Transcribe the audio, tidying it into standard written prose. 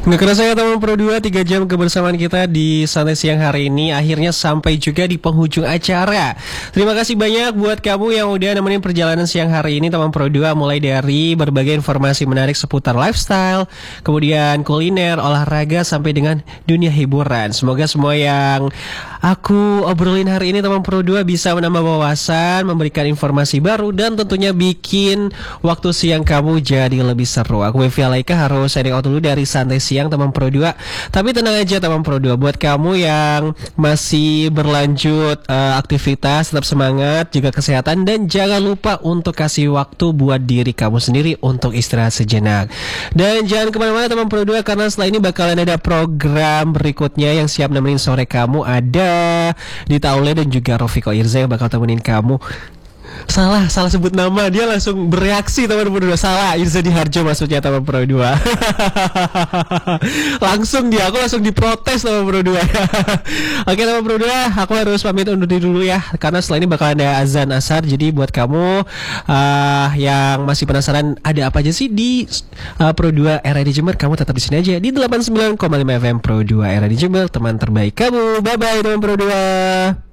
Nggak kerasa ya teman Pro 2, 3 jam kebersamaan kita di Santai Siang hari ini akhirnya sampai juga di penghujung acara. Terima kasih banyak buat kamu yang udah nemenin perjalanan siang hari ini teman Pro 2, mulai dari berbagai informasi menarik seputar lifestyle, kemudian kuliner, olahraga, sampai dengan dunia hiburan. Semoga semua yang aku obrolin hari ini teman Pro 2 bisa menambah wawasan, memberikan informasi baru, dan tentunya bikin waktu siang kamu jadi lebih seru. Aku Wevia Laika harus signing out dulu dari Santai Siang teman Pro 2. Tapi tenang aja teman Pro 2, buat kamu yang masih berlanjut aktivitas, tetap semangat, jaga kesehatan, dan jangan lupa untuk kasih waktu buat diri kamu sendiri untuk istirahat sejenak. Dan jangan kemana-mana teman Pro 2, karena setelah ini bakalan ada program berikutnya yang siap nemenin sore kamu. Ada Dita Aule dan juga Rofiko Irza yang bakal temenin kamu. Salah sebut nama, dia langsung bereaksi teman Pro 2. Salah, Irza Diharjo maksudnya teman Pro 2. Aku langsung diprotes teman Pro 2. Oke teman Pro 2, aku harus pamit undur diri dulu ya, karena setelah ini bakal ada azan asar. Jadi buat kamu yang masih penasaran ada apa aja sih di Pro 2 era di Jember, kamu tetap di sini aja di 89,5 FM Pro 2 era di Jember, teman terbaik kamu. Bye bye teman Pro 2.